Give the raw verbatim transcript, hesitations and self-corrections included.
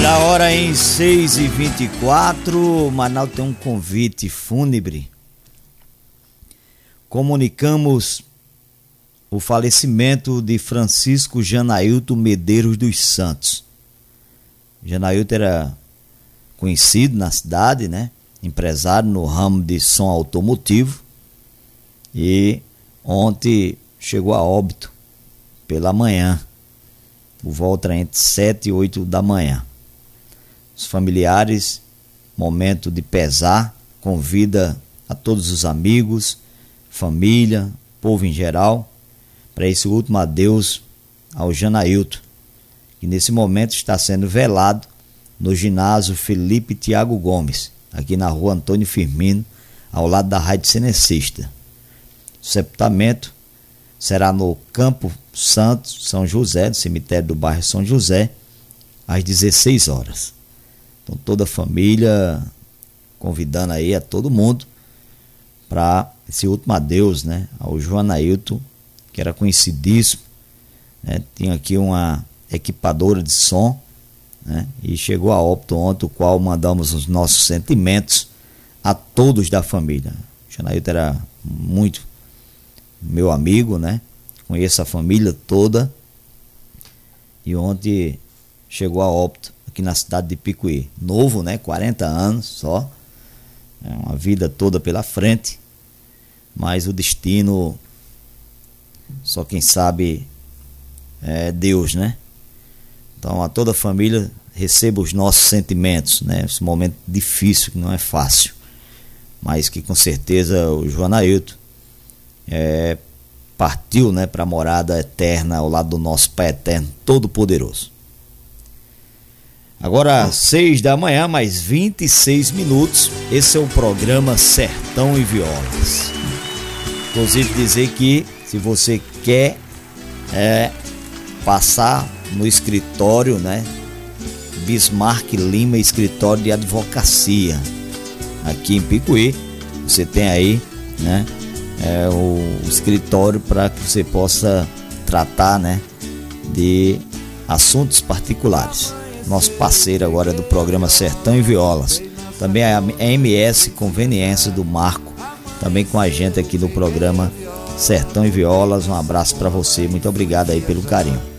Da hora em seis e vinte e quatro, Manaus tem um convite fúnebre. Comunicamos o falecimento de Francisco Janailton Medeiros dos Santos. Janailton era conhecido na cidade, né? Empresário no ramo de som automotivo, e ontem chegou a óbito pela manhã, por volta entre sete e oito da manhã. Os familiares, momento de pesar, convida a todos os amigos, família, povo em geral, para esse último adeus ao Janailton, que nesse momento está sendo velado no ginásio Felipe Tiago Gomes, aqui na rua Antônio Firmino, ao lado da Rádio Cenecista. O sepultamento será no Campo Santo, São José, no cemitério do bairro São José, às dezesseis horas. Então toda a família convidando aí a todo mundo para esse último adeus, né, ao Janailton, que era conhecidíssimo, né, tinha aqui uma equipadora de som, né, e chegou a óbito ontem, o qual mandamos os nossos sentimentos a todos da família. O Janailton era muito meu amigo, né, conheço a família toda, e ontem chegou a óbito aqui na cidade de Picuí. Novo, né, quarenta anos só, é uma vida toda pela frente, mas o destino só quem sabe é Deus, né? Então a toda a família receba os nossos sentimentos, né? Esse momento difícil, que não é fácil, mas que com certeza o Janailton é, partiu, né, para a morada eterna ao lado do nosso Pai Eterno Todo-Poderoso. Agora seis da manhã, mais vinte e seis minutos. Esse é o programa Sertão e Violas. Inclusive dizer que se você quer é, passar no escritório, né, Bismarck Lima, escritório de advocacia aqui em Picuí, você tem aí, né, é, o escritório para que você possa tratar, né, de assuntos particulares. Nosso parceiro agora do programa Sertão e Violas. Também a M S Conveniência do Marco, também com a gente aqui no programa Sertão e Violas. Um abraço para você, muito obrigado aí pelo carinho.